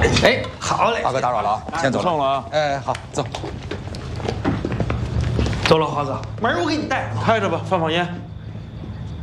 哎，好嘞， 大哥打扰了啊，先走送了啊。 哎，好，走。 走了，华子，门我给你带上。 开着吧，放烟。